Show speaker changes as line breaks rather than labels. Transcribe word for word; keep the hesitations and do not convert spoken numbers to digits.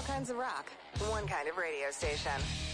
All kinds of rock. One kind of radio station.